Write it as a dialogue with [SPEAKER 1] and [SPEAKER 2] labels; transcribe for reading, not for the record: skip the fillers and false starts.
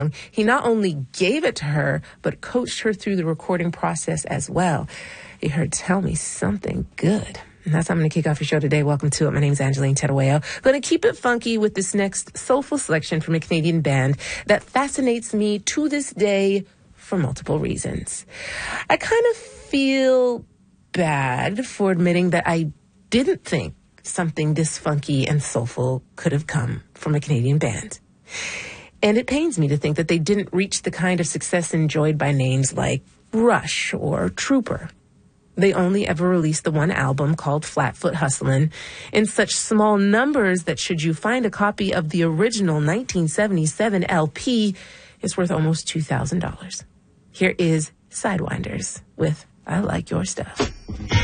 [SPEAKER 1] He not only gave it to her, but coached her through the recording process as well. You heard Tell Me Something Good. And that's how I'm going to kick off your show today. Welcome to it. My name is Angeline Terueo. Going to keep it funky with this next soulful selection from a Canadian band that fascinates me to this day for multiple reasons. I kind of feel bad for admitting that I didn't think something this funky and soulful could have come from a Canadian band. And it pains me to think that they didn't reach the kind of success enjoyed by names like Rush or Trooper. They only ever released the one album called Flatfoot Hustlin' in such small numbers that should you find a copy of the original 1977 LP, it's worth almost $2,000. Here is Sidewinders with I Like Your Stuff.